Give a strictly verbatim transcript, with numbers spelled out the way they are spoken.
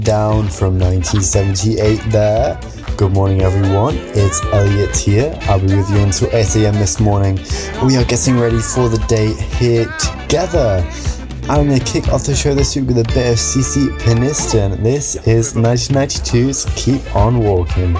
Down from nineteen seventy-eight there. Good morning everyone, it's Elliot here. I'll be with you until eight a.m. this morning. We are getting ready for the day here together. I'm going to kick off the show this week with a bit of CeCe Peniston. This is nineteen ninety-two's Keep On Walking.